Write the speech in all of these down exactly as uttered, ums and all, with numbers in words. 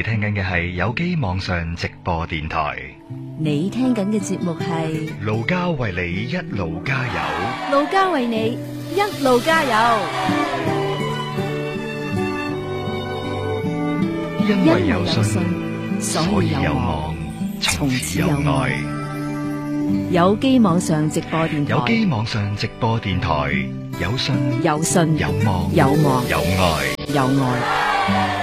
你聽緊嘅係有機網上直播電台。 你聽緊嘅節目係盧家為你一路加油， 盧家為你一路加油。 因為有信， 所以有望， 從此有愛。 有機網上直播電台， 有機網上直播電台，有信， 有信， 有望， 有望， 有愛， 有愛。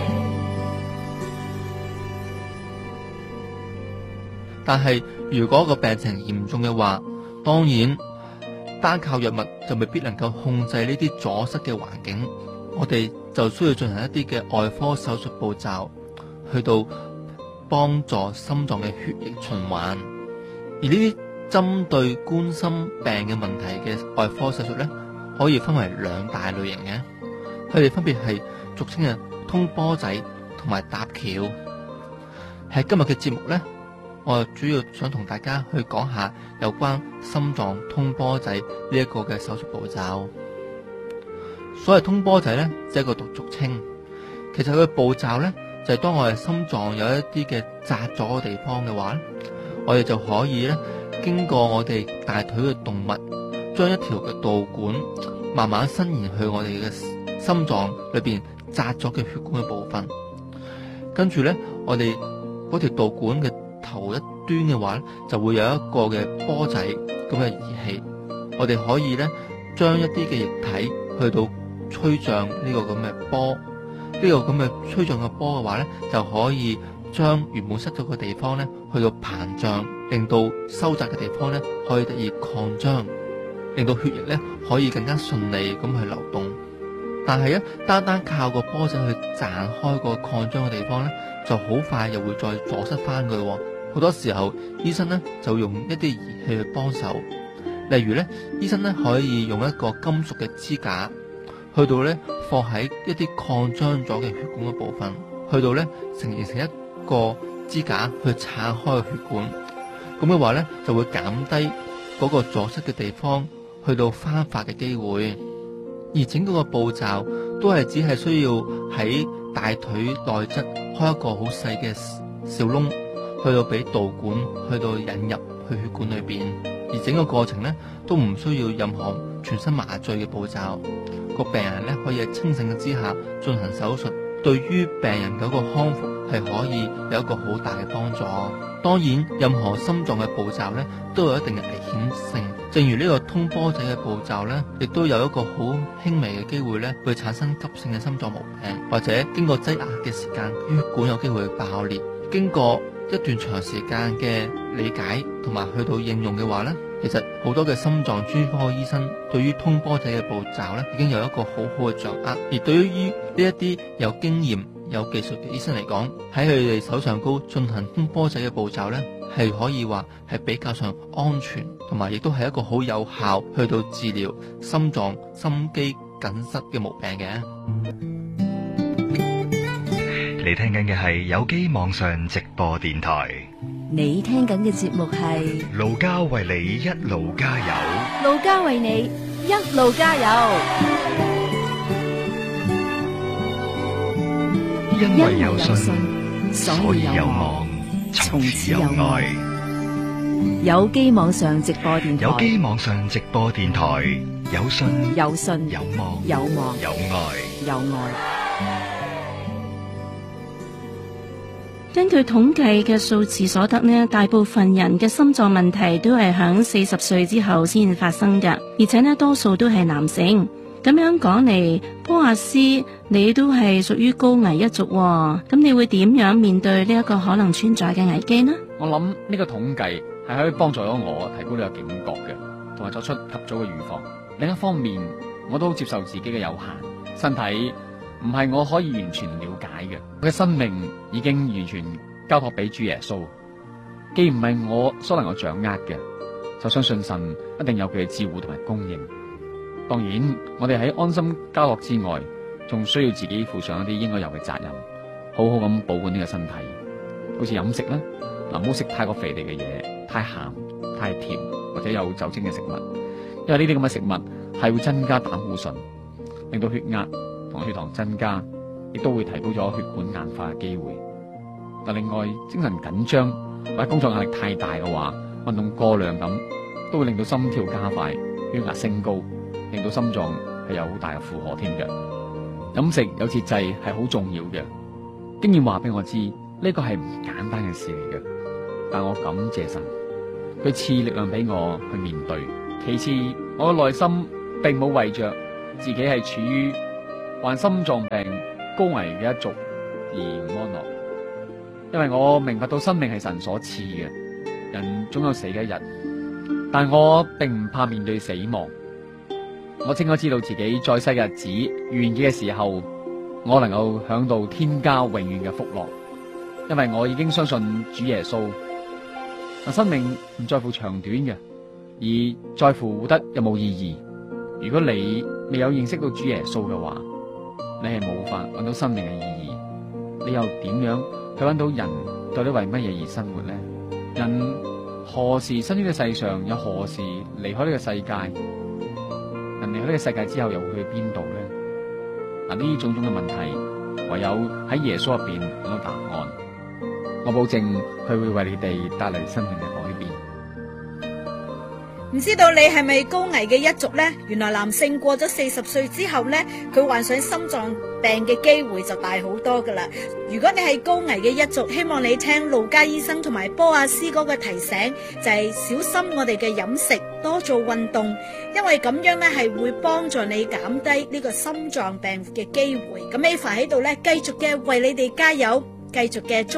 但係如果個病情嚴重嘅話，當然單靠藥物就未必能夠控制呢啲阻塞嘅環境，我哋就需要進行一啲嘅外科手術步驟，去到幫助心臟嘅血液循環。而呢啲針對冠心病嘅問題嘅外科手術呢，可以分為兩大類型嘅，佢哋分別係俗稱嘅通波仔同埋搭橋。喺今日嘅節目呢，我主要想同大家去講下有關心臟通波仔呢一個嘅手術步驟。所謂通波仔呢，即係一個俗稱，其實佢嘅步驟呢，就係、是、當我哋心臟有一啲嘅窄咗嘅地方嘅話，我哋就可以咧經過我哋大腿嘅動脈，將一條嘅導管慢慢伸延去我哋嘅心臟裏邊窄咗嘅血管嘅部分，跟住咧我哋嗰條導管嘅頭一端嘅話，就會有一個嘅波仔咁嘅儀器，我哋可以咧將一啲嘅液體去到吹脹呢個咁嘅波，呢、這個咁嘅吹脹嘅波嘅話咧，就可以將原本塞咗嘅地方咧去到膨脹，令到收窄嘅地方咧可以得以擴張，令到血液咧可以更加順利咁去流動。但係咧單單靠個波仔去彈開個擴張嘅地方咧，就好快又會再阻塞翻佢。好多時候醫生咧就用一啲儀器去幫手，例如咧醫生咧可以用一個金屬嘅支架去到咧放喺一啲擴張咗嘅血管嘅部分，去到咧成形成一個支架去撐開個血管，咁嘅話咧就會減低嗰個阻塞嘅地方去到翻發嘅機會。而整個個步驟都係只係需要喺大腿內側開一個好細嘅小窿，去到俾導管去到引入去血管裏邊，而整個過程咧都唔需要任何全身麻醉嘅步驟，個病人咧可以喺清醒嘅之下進行手術，對於病人嗰個康復係可以有一個好大嘅幫助。當然，任何心臟嘅步驟咧都有一定嘅危險性，正如呢個通波仔嘅步驟咧，亦都有一個好輕微嘅機會咧會產生急性嘅心臟毛病，或者經過擠壓嘅時間，血管有機會爆裂。經過一段長時間嘅理解同埋去到應用嘅話咧，其實好多嘅心臟專科醫生對於通波仔嘅步驟咧已經有一個好好嘅掌握，而對於呢一啲有經驗有技術嘅醫生嚟講，喺佢哋手上高進行通波仔嘅步驟咧，係可以話係比較上安全，同埋亦都係一個好有效去到治療心臟心肌梗塞嘅毛病嘅。 你聽緊嘅係有機網上直播電台。 你聽緊嘅節目係盧家為你一路加油， 盧家為你一路加油。 因為有信， 所以有望， 從此有愛。 有機網上直播電台， 有機網上直播電台，有信， 有信， 有望， 有望， 有愛， 有愛。 根據統計嘅數字所得呢，大部分人嘅心臟問題都係響四十歲之後先發生嘅，而且呢多數都係男性。咁樣講嚟，波亞斯你都係屬於高危一族喎，咁你會點樣面對呢一個可能存在嘅危機呢？ 我諗呢個統計係可以幫助咗我提高呢個警覺嘅，同埋作出及早嘅預防。另一方面，我都接受自己嘅有限，身體唔係我可以完全了解嘅，我嘅生命已經完全交託俾主耶穌，既唔係我所能夠掌握嘅，就相信神一定有佢嘅照顧同埋供應。當然，我哋喺安心交託之外，仲需要自己負上一啲應該有嘅責任，好好咁保管呢個身體，好似飲食啦，嗱，唔好食太過肥膩嘅嘢，太鹹、太甜或者有酒精嘅食物，因為呢啲咁嘅食物係會增加膽固醇，令到血壓同血糖增加，亦都會提高咗血管硬化嘅機會。 但另外精神緊張或者工作壓力太大嘅話，運動過量咁都會令到心跳加快、血壓升高，令到心臟係有好大嘅負荷添嘅。飲食有節制係好重要嘅，經驗話俾我知呢個係唔簡單嘅事嚟嘅。但我感謝神，佢賜力量俾我去面對。其次，我嘅內心並冇為着自己係處於患心臟病高危嘅一族而唔安樂，因為我明白到生命係神所賜嘅，人總有死嘅一日，但我並唔怕面對死亡。我清楚知道自己在世嘅日子完結嘅時候，我能夠享到天家永遠嘅福樂，因為我已經相信主耶穌。生命唔在乎長短嘅，而在乎活得有冇意義。如果你未有認識到主耶穌嘅話，你係冇法揾到生命嘅意義。你又點樣去揾到人到底為乜嘢而生活呢？人何時生於呢個世上，又何時離開呢個世界？人離開呢個世界之後又會去邊度呢？嗱，呢種種嘅問題，唯有喺耶穌入邊揾到答案。我保證佢會為你哋帶嚟生命嘅改變。 唔知道你係咪高危嘅一族呢？原來男性過咗四十歲之後呢，佢患上心臟病嘅機會就大好多噶啦。如果你係高危嘅一族，希望你聽路加醫生同埋波亞斯嗰個提醒，就係小心我哋嘅飲食，多做運動，因為咁樣呢係會幫助你減低呢個心臟病嘅機會。咁 Eva 喺度呢，繼續嘅為你哋加油，繼續嘅祝